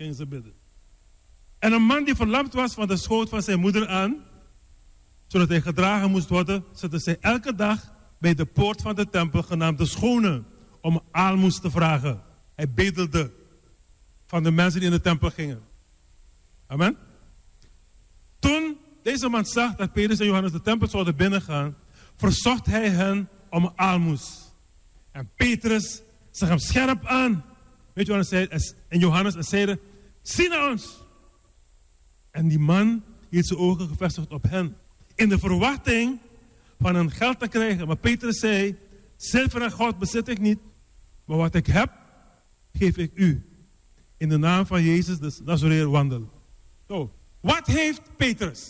gingen ze bidden. En een man die verlamd was van de schoot van zijn moeder aan, zodat hij gedragen moest worden, zette zij elke dag bij de poort van de tempel, genaamd de Schone, om aalmoes te vragen. Hij bedelde van de mensen die in de tempel gingen. Amen. Toen deze man zag dat Petrus en Johannes de tempel zouden binnengaan, verzocht hij hen om aalmoes. En Petrus zag hem scherp aan. Weet je wat hij zei? En Johannes en zeiden, zie naar ons. En die man hield zijn ogen gevestigd op hen, in de verwachting van hun geld te krijgen. Maar Petrus zei, zilver en goud bezit ik niet, maar wat ik heb, geef ik u. In de naam van Jezus, de Nazareër, wandel. Zo, wat heeft Petrus?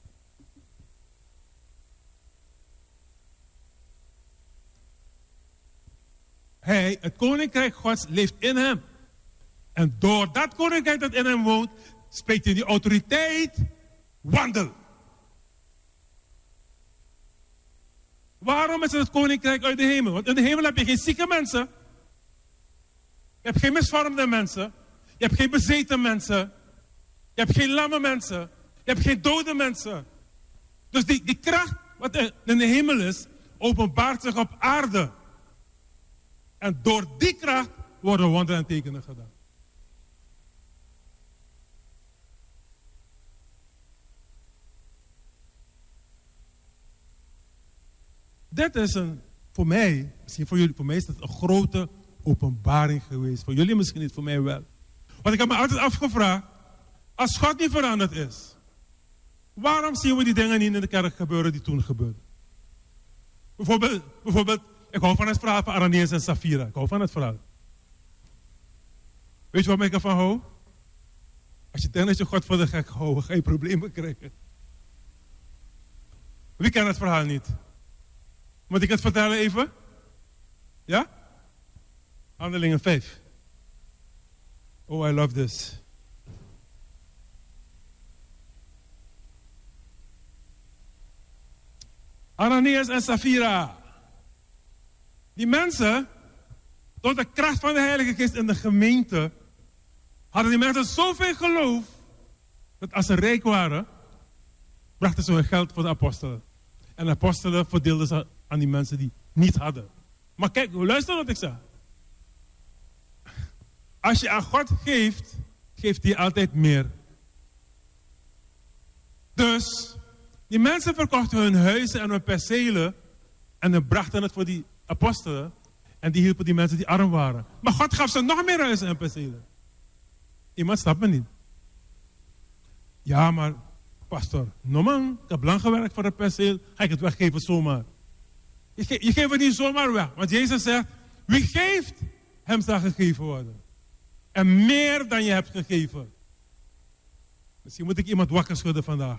Het koninkrijk Gods leeft in hem. En door dat koninkrijk dat in hem woont, spreekt hij die autoriteit, wandel. Waarom is het koninkrijk uit de hemel? Want in de hemel heb je geen zieke mensen. Je hebt geen misvormde mensen. Je hebt geen bezeten mensen. Je hebt geen lamme mensen. Je hebt geen dode mensen. Dus die kracht wat in de hemel is, openbaart zich op aarde. En door die kracht worden wonderen en tekenen gedaan. Dit is voor mij, misschien voor jullie, voor mij is het een grote openbaring geweest. Voor jullie misschien niet, voor mij wel. Want ik heb me altijd afgevraagd, als God niet veranderd is, waarom zien we die dingen niet in de kerk gebeuren die toen gebeurden? Bijvoorbeeld, ik hou van het verhaal van Ananias en Safira. Ik hou van het verhaal. Weet je waar ik ervan hou? Als je denkt dat je God voor de gek houdt, ga je problemen krijgen. Wie kent het verhaal niet? Moet ik het vertellen even? Ja? Handelingen 5. Oh, I love this. Ananias en Safira. Die mensen, door de kracht van de Heilige Geest in de gemeente, hadden die mensen zoveel geloof, dat als ze rijk waren, brachten ze hun geld voor de apostelen. En de apostelen verdeelden ze aan die mensen die niet hadden. Maar kijk, luister wat ik zeg. Als je aan God geeft, geeft hij altijd meer. Dus, die mensen verkochten hun huizen en hun percelen en dan brachten het voor die apostelen. En die hielpen die mensen die arm waren. Maar God gaf ze nog meer huizen en percelen. Iemand snapt me niet. Ja, maar pastor, no man, ik heb lang gewerkt voor het perceel, ga ik het weggeven zomaar. Je geeft het niet zomaar weg. Want Jezus zegt, wie geeft, hem zal gegeven worden. En meer dan je hebt gegeven. Misschien moet ik iemand wakker schudden vandaag.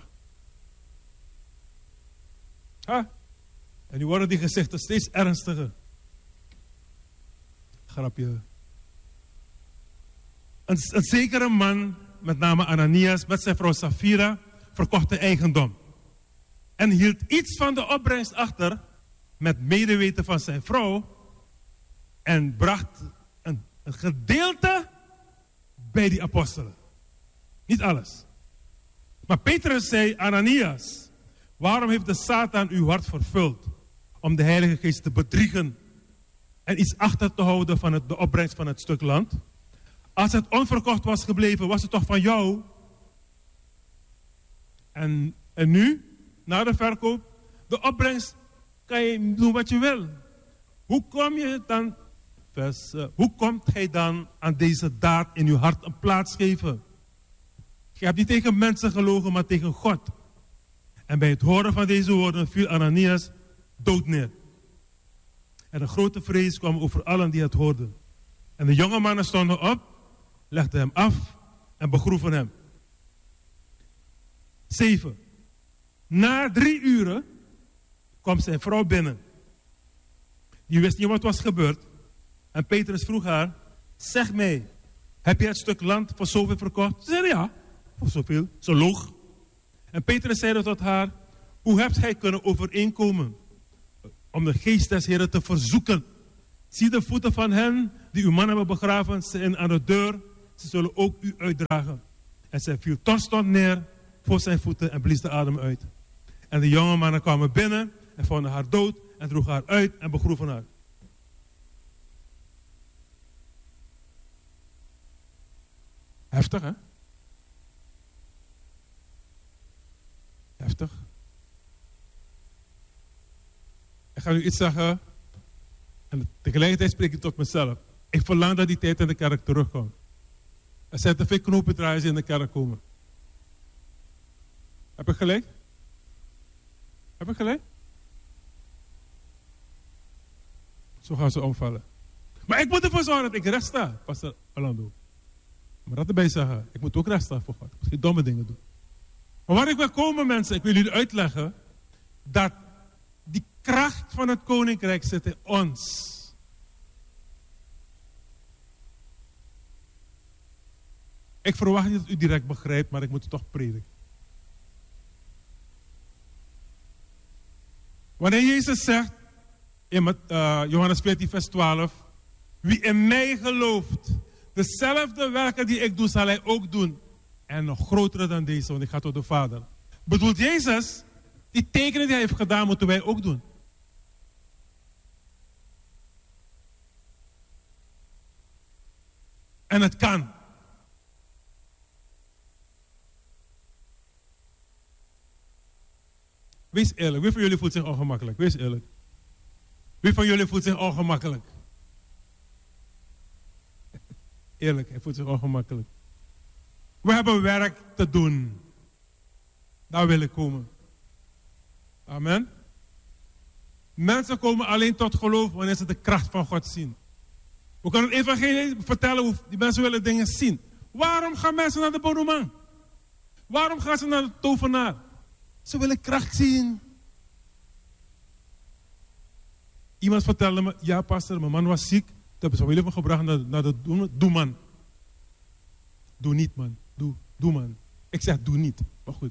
En nu worden die gezichten steeds ernstiger. Grapje. Een zekere man, met name Ananias, met zijn vrouw Safira, verkocht de eigendom. En hield iets van de opbrengst achter, met medeweten van zijn vrouw. En bracht een gedeelte bij die apostelen. Niet alles. Maar Petrus zei, Ananias, waarom heeft de Satan uw hart vervuld om de Heilige Geest te bedriegen en iets achter te houden van de opbrengst van het stuk land? Als het onverkocht was gebleven, was het toch van jou? En nu, na de verkoop, de opbrengst, kan je doen wat je wil. Hoe komt gij dan aan deze daad in uw hart een plaats geven? Je hebt niet tegen mensen gelogen, maar tegen God. En bij het horen van deze woorden viel Ananias dood neer. En een grote vrees kwam over allen die het hoorden. En de jonge mannen stonden op, legden hem af en begroeven hem. 7. Na 3 uren kwam zijn vrouw binnen. Die wist niet wat was gebeurd. En Petrus vroeg haar, zeg mij, heb je het stuk land voor zoveel verkocht? Ze zei ja, voor zoveel. Ze loog. En Petrus zei tot haar, hoe hebt gij kunnen overeenkomen om de geest des Heren te verzoeken? Zie de voeten van hen die uw man hebben begraven zijn aan de deur ze zullen ook u uitdragen. En zij viel terstond neer voor zijn voeten en blies de adem uit. En de jonge mannen kwamen binnen en vonden haar dood en droegen haar uit en begroeven haar. Heftig, hè? Heftig. Ik ga nu iets zeggen. En tegelijkertijd spreek ik tot mezelf. Ik verlang dat die tijd in de kerk terugkomt. Er zijn te veel knopendraaiers in de kerk komen. Heb ik gelijk? Heb ik gelijk? Zo gaan ze omvallen. Maar ik moet ervoor zorgen dat ik recht sta, pastor Orlando. Maar dat erbij zeggen, ik moet ook recht staan voor God. Ik moet geen domme dingen doen. Maar waar ik wil komen, mensen, ik wil jullie uitleggen dat die kracht van het koninkrijk zit in ons. Ik verwacht niet dat u direct begrijpt, maar ik moet het toch prediken. Wanneer Jezus zegt, in Johannes 14 vers 12, wie in mij gelooft, dezelfde werken die ik doe, zal hij ook doen. En nog grotere dan deze, want ik ga tot de Vader. Bedoelt Jezus, die tekenen die hij heeft gedaan, moeten wij ook doen. En het kan. Wees eerlijk, wie van jullie voelt zich ongemakkelijk? Wees eerlijk. Wie van jullie voelt zich ongemakkelijk? Eerlijk, hij voelt zich ongemakkelijk. We hebben werk te doen. Daar wil ik komen. Amen. Mensen komen alleen tot geloof wanneer ze de kracht van God zien. We kunnen het evangelie vertellen hoe die mensen willen dingen zien. Waarom gaan mensen naar de bonoman? Waarom gaan ze naar de tovenaar? Ze willen kracht zien. Iemand vertelde me, ja pastor, mijn man was ziek. Toen hebben ze familie me gebracht naar de doeman. Doe niet man, doe man. Ik zeg doe niet, maar goed.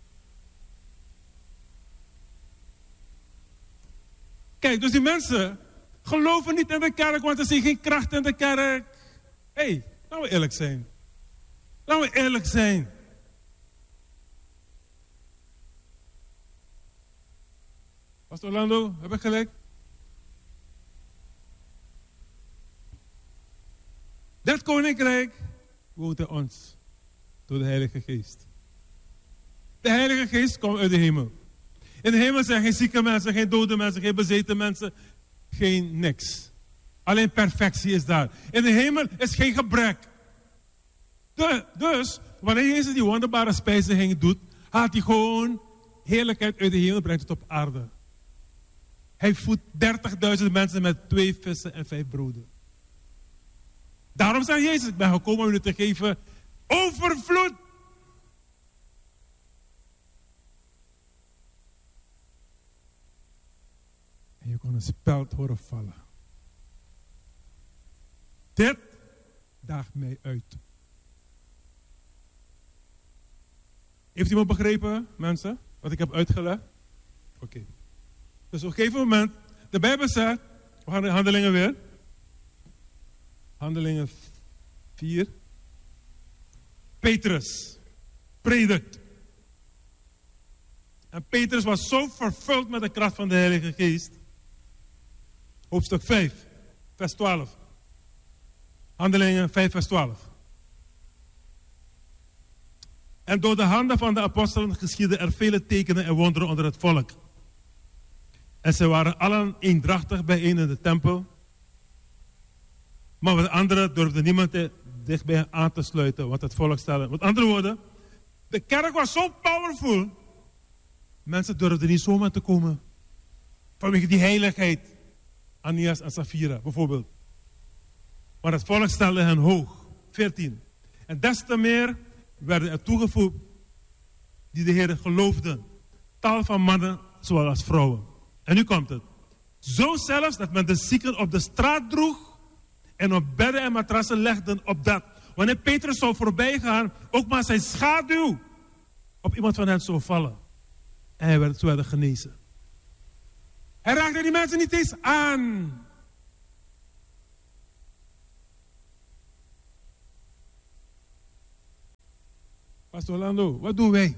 Kijk, dus die mensen geloven niet in de kerk, want er is geen kracht in de kerk. Hé, laten we eerlijk zijn. Laten we eerlijk zijn. Pastor Orlando, heb ik gelijk? Dat koninkrijk woont in ons. Door de Heilige Geest. De Heilige Geest komt uit de hemel. In de hemel zijn geen zieke mensen, geen dode mensen, geen bezeten mensen. Geen niks. Alleen perfectie is daar. In de hemel is geen gebrek. Dus, wanneer Jezus die wonderbare spijziging doet, haalt hij gewoon heerlijkheid uit de hemel en brengt het op aarde. Hij voedt 30.000 mensen met 2 vissen en 5 broden. Daarom zei Jezus, ik ben gekomen om jullie te geven overvloed. En je kon een speld horen vallen. Dit daagt mij uit. Heeft iemand begrepen, mensen, wat ik heb uitgelegd? Oké. Dus op een gegeven moment, de Bijbel zegt, we gaan de Handelingen weer. Handelingen 4. Petrus predikt. En Petrus was zo vervuld met de kracht van de Heilige Geest. Hoofdstuk 5, vers 12. Handelingen 5, vers 12. En door de handen van de apostelen geschiedden er vele tekenen en wonderen onder het volk. En ze waren allen eendrachtig bijeen in de tempel. Maar met anderen durfde niemand dicht bij hen aan te sluiten, want het volk stelde. Met andere woorden, de kerk was zo powerful. Mensen durfden niet zomaar te komen. Vanwege die heiligheid. Ananias en Safira bijvoorbeeld. Maar het volk stelde hen hoog. 14. En des te meer werden er toegevoegd die de Heer geloofden. Tal van mannen zowel als vrouwen. En nu komt het. Zo zelfs dat men de zieken op de straat droeg en op bedden en matrassen legden op dat. Wanneer Petrus zou voorbij gaan, ook maar zijn schaduw op iemand van hen zou vallen. En hij werd, zo werden genezen. Hij raakte die mensen niet eens aan. Pastor Orlando, wat doen wij?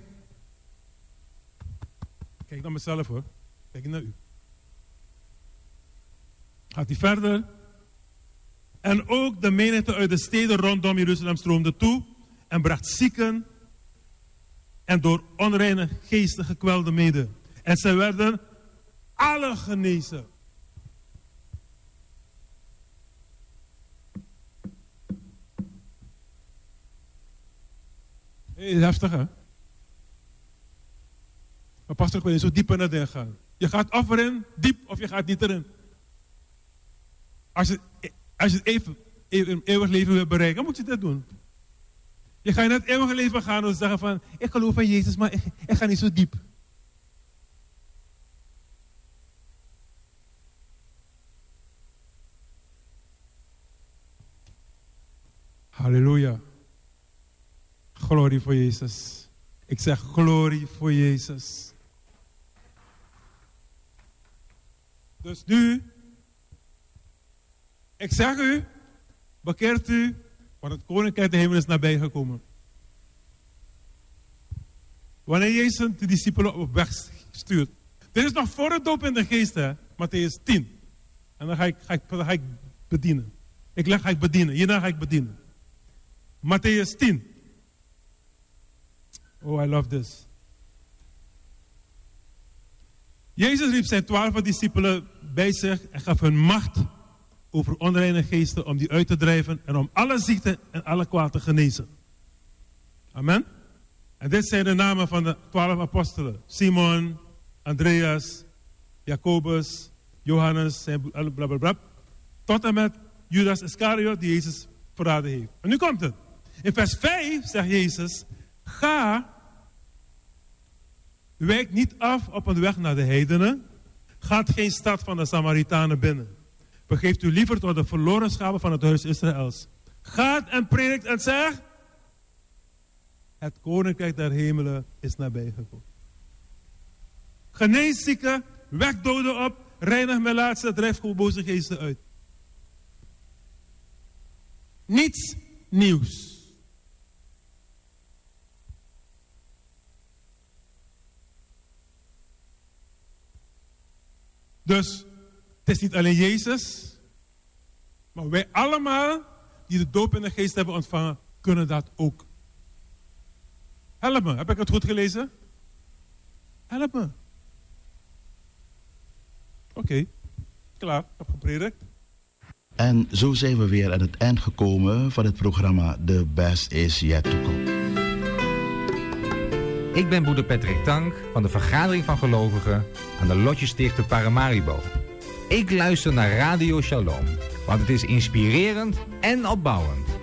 Kijk naar mezelf hoor. Kijk naar u. Gaat hij verder. En ook de menigte uit de steden rondom Jeruzalem stroomde toe en bracht zieken en door onreine geesten gekwelde mede. En zij werden alle genezen. Heftig hè? Maar pastor, ik wil niet zo diep in het ding gaan. Je gaat of erin, diep, of je gaat niet erin. Als je het eeuwig leven wil bereiken, moet je dat doen. Je gaat in het eeuwige leven gaan en zeggen van, ik geloof in Jezus, maar ik ga niet zo diep. Halleluja. Glorie voor Jezus. Ik zeg glorie voor Jezus. Dus nu, ik zeg u, bekeert u, want het koninkrijk de hemel is nabij gekomen. Wanneer Jezus de discipelen op weg stuurt. Dit is nog voor het doop in de geest, hè? Mattheüs 10. En dan ga ik bedienen. Ga ik bedienen. Hierna ga ik bedienen. Mattheüs 10. Oh, I love this. Jezus riep zijn 12 discipelen bij zich en gaf hun macht over onreine geesten om die uit te drijven en om alle ziekten en alle kwaad te genezen. Amen. En dit zijn de namen van de 12 apostelen. Simon, Andreas, Jacobus, Johannes, blablabla. Tot en met Judas Iscariot die Jezus verraden heeft. En nu komt het. In vers 5 zegt Jezus, ga, wijk niet af op een weg naar de heidenen. Gaat geen stad van de Samaritanen binnen. Begeeft u liever tot de verloren schapen van het huis Israëls. Gaat en predikt en zegt, het koninkrijk der hemelen is nabijgekomen. Genees zieken, wek doden op, reinig melaatsen, drijf boze geesten uit. Niets nieuws. Dus het is niet alleen Jezus, maar wij allemaal die de doop in de geest hebben ontvangen, kunnen dat ook. Help me, heb ik het goed gelezen? Help me. Oké, klaar, ik heb gepredikt. En zo zijn we weer aan het eind gekomen van het programma The Best Is Yet To Come. Ik ben broeder Patrick Tank van de Vergadering van Gelovigen aan de Lotjesticht te Paramaribo. Ik luister naar Radio Shalom, want het is inspirerend en opbouwend.